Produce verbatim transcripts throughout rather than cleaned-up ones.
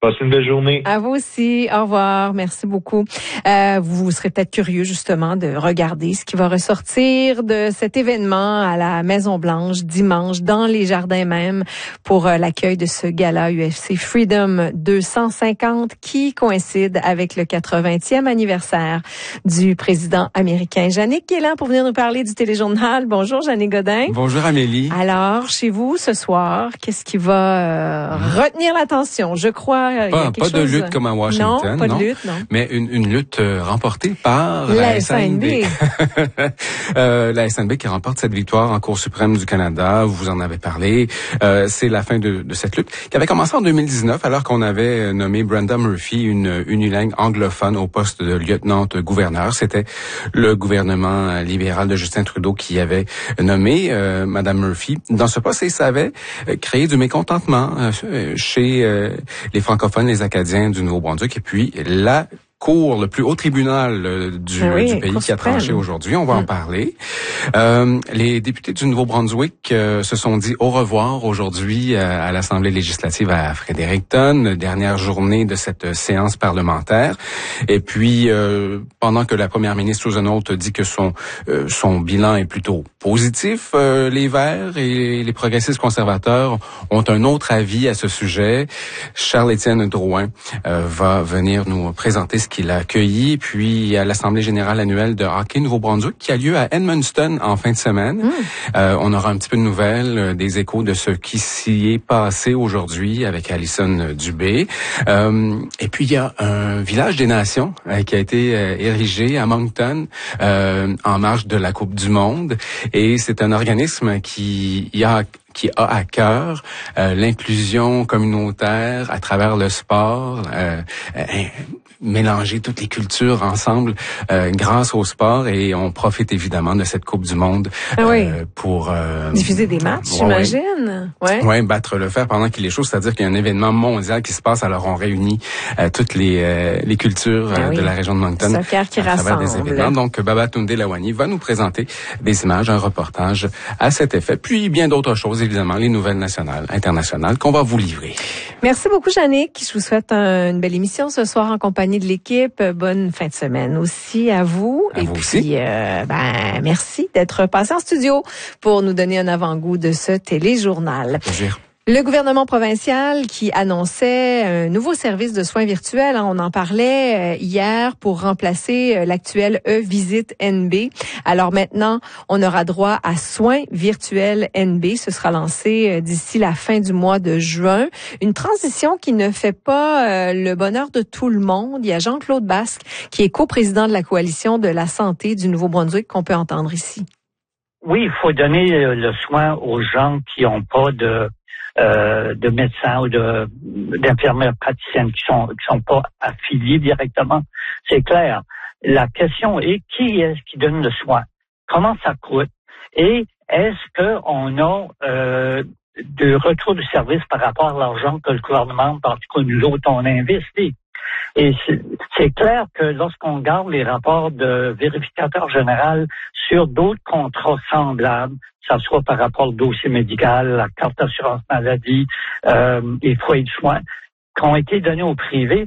Passez une belle journée. À vous aussi. Au revoir. Merci beaucoup. Euh, vous serez peut-être curieux, justement, de regarder ce qui va ressortir de cet événement à la Maison-Blanche dimanche, dans les jardins même, pour euh, l'accueil de ce gala U F C Freedom deux cent cinquante qui coïncide avec le quatre-vingtième anniversaire du président américain. Jannick qui est là pour venir nous parler du téléjournal. Bonjour, Jannick Godin. Bonjour, Amélie. Alors, chez vous, ce soir, qu'est-ce qui va euh, retenir l'attention? Je crois Pas, pas de chose... lutte comme à Washington, non, pas non, de lutte, non. mais une, une lutte euh, remportée par la, la S N B. S N B. euh, la S N B qui remporte cette victoire en Cour suprême du Canada, vous en avez parlé. Euh, c'est la fin de, de cette lutte qui avait commencé en deux mille dix-neuf alors qu'on avait nommé Brenda Murphy, une unilingue anglophone, au poste de lieutenant-gouverneur. C'était le gouvernement libéral de Justin Trudeau qui avait nommé euh, Madame Murphy dans ce poste et ça avait créé du mécontentement euh, chez euh, les francophones, les Acadiens du Nouveau-Brunswick et puis la Cour, le plus haut tribunal euh, du, oui, du pays qui a tranché aujourd'hui. On va mm. en parler. Euh, les députés du Nouveau-Brunswick euh, se sont dit au revoir aujourd'hui euh, à l'Assemblée législative à Fredericton, dernière journée de cette séance parlementaire. Et puis, euh, pendant que la première ministre Susan Holt dit que son euh, son bilan est plutôt positif, euh, les Verts et les progressistes conservateurs ont un autre avis à ce sujet. Charles-Étienne Drouin euh, va venir nous présenter ce qu'il a accueilli, puis à l'Assemblée générale annuelle de hockey Nouveau-Brunswick qui a lieu à Edmundston en fin de semaine. Mmh. Euh, on aura un petit peu de nouvelles, euh, des échos de ce qui s'y est passé aujourd'hui avec Alison Dubé. Euh, et puis il y a un village des nations euh, qui a été euh, érigé à Moncton euh, en marge de la Coupe du Monde et c'est un organisme qui y a qui a à cœur euh, l'inclusion communautaire à travers le sport, euh, euh, mélanger toutes les cultures ensemble euh, grâce au sport et on profite évidemment de cette Coupe du Monde euh, oui. pour euh, diffuser des matchs, ouais, j'imagine. Oui, ouais. ouais, battre le fer pendant qu'il est chaud, c'est-à-dire qu'il y a un événement mondial qui se passe, alors on réunit euh, toutes les euh, les cultures euh, oui. de la région de Moncton Soccer qui à travers rassemble. des événements. Donc Babatunde Lawani va nous présenter des images, un reportage à cet effet, puis bien d'autres choses, évidemment, les nouvelles nationales, internationales qu'on va vous livrer. Merci beaucoup, Jannick. Je vous souhaite un, une belle émission ce soir en compagnie de l'équipe. Bonne fin de semaine aussi à vous. À Et vous puis, aussi. Euh, ben, merci d'être passé en studio pour nous donner un avant-goût de ce téléjournal. Plaisir. Le gouvernement provincial qui annonçait un nouveau service de soins virtuels, hein, on en parlait hier pour remplacer l'actuel e-visite N B. Alors maintenant, on aura droit à soins virtuels N B. Ce sera lancé d'ici la fin du mois de juin. Une transition qui ne fait pas euh, le bonheur de tout le monde. Il y a Jean-Claude Basque qui est coprésident de la coalition de la santé du Nouveau-Brunswick qu'on peut entendre ici. Oui, il faut donner le soin aux gens qui n'ont pas de Euh, de médecins ou de d'infirmières praticiennes qui sont qui sont pas affiliés directement. C'est clair. La question est qui est-ce qui donne le soin? Comment ça coûte? Et est-ce qu'on a euh, de retour du service par rapport à l'argent que le gouvernement, en particulier nous autres, on a investi? Et c'est, c'est clair que lorsqu'on regarde les rapports de vérificateur général sur d'autres contrats semblables, que ce soit par rapport au dossier médical, la carte d'assurance maladie, euh, les foyers de soins, qui ont été donnés au privé,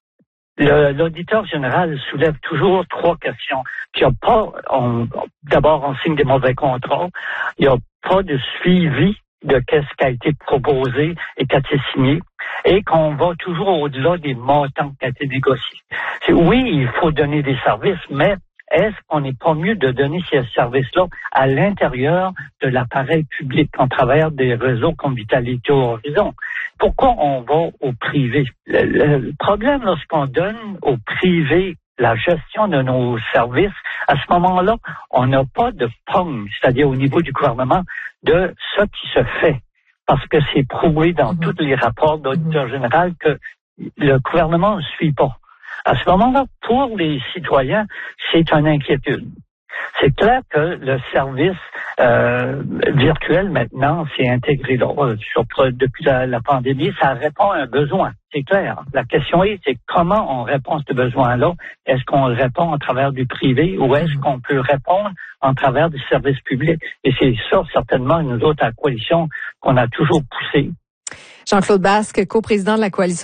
le, l'auditeur général soulève toujours trois questions. Qu'il n'y a pas, on, d'abord, on signe des mauvais contrats, il n'y a pas de suivi de qu'est-ce qui a été proposé et qui a été signé, et qu'on va toujours au-delà des montants qui ont été négociés. C'est, oui, il faut donner des services, mais est-ce qu'on n'est pas mieux de donner ces services-là à l'intérieur de l'appareil public, en travers des réseaux comme Vitalité ou Horizon? Pourquoi on va au privé? Le, le problème, lorsqu'on donne au privé la gestion de nos services, à ce moment-là, on n'a pas de pomme, c'est-à-dire au niveau du gouvernement, de ce qui se fait. Parce que c'est prouvé dans mmh. tous les rapports d'auditeur général que le gouvernement ne suit pas. À ce moment-là, pour les citoyens, c'est une inquiétude. C'est clair que le service euh, virtuel, maintenant, s'est intégré là. Surtout depuis la, la pandémie, ça répond à un besoin. C'est clair. La question est, c'est comment on répond à ce besoin-là. Est-ce qu'on répond à travers du privé ou est-ce qu'on peut répondre en travers du service public? Et c'est ça, certainement, nous autres, à la coalition, qu'on a toujours poussé. Jean-Claude Basque, coprésident de la coalition